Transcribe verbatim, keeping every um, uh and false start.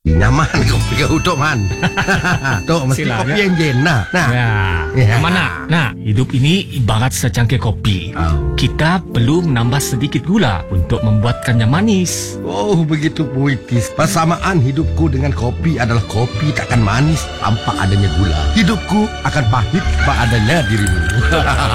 Nyaman kopi kau Tok Man. Tok, mesti Sila, kopi ya. yang jen nah. Nah. Ya, Ya. mana? Nah, hidup ini ibarat secangkir kopi. Oh. Kita perlu menambah sedikit gula untuk membuatkannya manis. Oh, begitu puitis. Persamaan hidupku dengan kopi adalah kopi takkan manis tanpa adanya gula. Hidupku akan pahit tanpa adanya dirimu.